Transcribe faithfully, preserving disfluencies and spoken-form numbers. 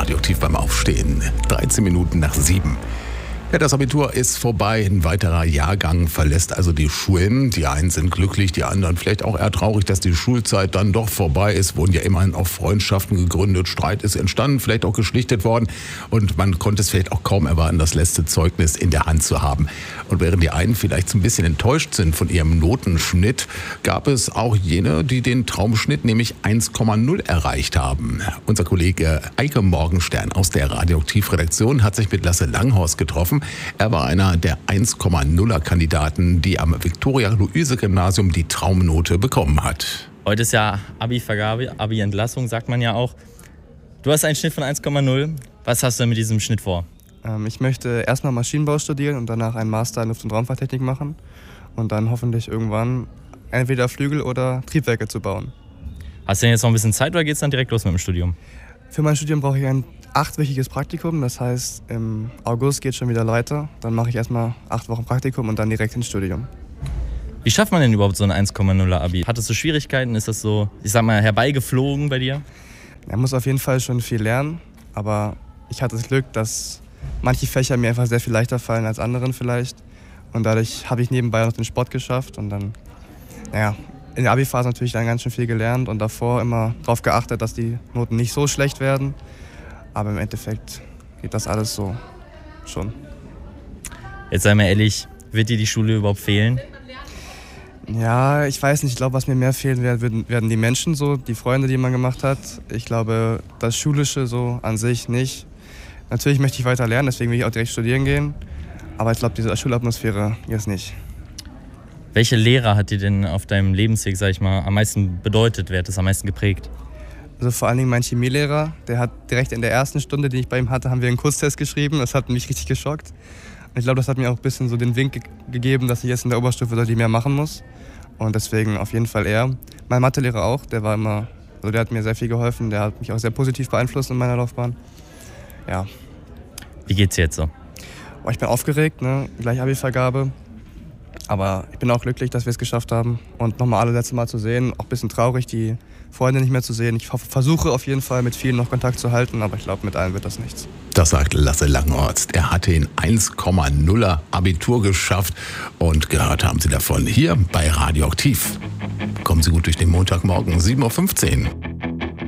Radioaktiv beim Aufstehen. dreizehn Minuten nach sieben. Ja, das Abitur ist vorbei. Ein weiterer Jahrgang verlässt also die Schulen. Die einen sind glücklich, die anderen vielleicht auch eher traurig, dass die Schulzeit dann doch vorbei ist. Wurden ja immerhin auch Freundschaften gegründet. Streit ist entstanden, vielleicht auch geschlichtet worden. Und man konnte es vielleicht auch kaum erwarten, das letzte Zeugnis in der Hand zu haben. Und während die einen vielleicht so ein bisschen enttäuscht sind von ihrem Notenschnitt, gab es auch jene, die den Traumschnitt, nämlich eins Komma null, erreicht haben. Unser Kollege Eike Morgenstern aus der Radioaktiv-Redaktion hat sich mit Lasse Langhorst getroffen. Er war einer der eins Komma nuller-Kandidaten, die am Viktoria-Luise-Gymnasium die Traumnote bekommen hat. Heute ist ja Abi-Vergabe, Abi-Entlassung, sagt man ja auch. Du hast einen Schnitt von eins Komma null. Was hast du mit diesem Schnitt vor? Ähm, ich möchte erstmal Maschinenbau studieren und danach einen Master in Luft- und Raumfahrttechnik machen und dann hoffentlich irgendwann entweder Flügel oder Triebwerke zu bauen. Hast du denn jetzt noch ein bisschen Zeit oder geht es dann direkt los mit dem Studium? Für mein Studium brauche ich ein achtwöchiges Praktikum, das heißt im August geht es schon wieder weiter. Dann mache ich erstmal acht Wochen Praktikum und dann direkt ins Studium. Wie schafft man denn überhaupt so ein eins Komma nuller Abi? Hattest du Schwierigkeiten? Ist das so, ich sag mal, herbeigeflogen bei dir? Man muss auf jeden Fall schon viel lernen, aber ich hatte das Glück, dass manche Fächer mir einfach sehr viel leichter fallen als anderen vielleicht. Und dadurch habe ich nebenbei noch den Sport geschafft und dann, naja, in der Abi-Phase natürlich dann ganz schön viel gelernt und davor immer darauf geachtet, dass die Noten nicht so schlecht werden. Aber im Endeffekt geht das alles so schon. Jetzt sei mal ehrlich, wird dir die Schule überhaupt fehlen? Ja, ich weiß nicht. Ich glaube, was mir mehr fehlen wird, werden die Menschen so, die Freunde, die man gemacht hat. Ich glaube, das Schulische so an sich nicht. Natürlich möchte ich weiter lernen, deswegen will ich auch direkt studieren gehen. Aber ich glaube, diese Schulatmosphäre jetzt nicht. Welche Lehrer hat dir denn auf deinem Lebensweg, sag ich mal, am meisten bedeutet, wer hat das am meisten geprägt? Also vor allen Dingen mein Chemielehrer, der hat direkt in der ersten Stunde, die ich bei ihm hatte, haben wir einen Kurztest geschrieben. Das hat mich richtig geschockt. Und ich glaube, das hat mir auch ein bisschen so den Wink ge- gegeben, dass ich jetzt in der Oberstufe deutlich mehr machen muss. Und deswegen auf jeden Fall er. Mein Mathelehrer auch, der war immer, also der hat mir sehr viel geholfen. Der hat mich auch sehr positiv beeinflusst in meiner Laufbahn. Ja. Wie geht's jetzt so? Oh, ich bin aufgeregt, ne? Gleich Abi-Vergabe. Aber ich bin auch glücklich, dass wir es geschafft haben. Und nochmal alle letzte Mal zu sehen, auch ein bisschen traurig, die Freunde nicht mehr zu sehen. Ich versuche auf jeden Fall mit vielen noch Kontakt zu halten, aber ich glaube, mit allen wird das nichts. Das sagt Lasse Langhorst. Er hatte ein eins Komma nuller Abitur geschafft und gehört haben Sie davon hier bei Radioaktiv. Kommen Sie gut durch den Montagmorgen, sieben Uhr fünfzehn.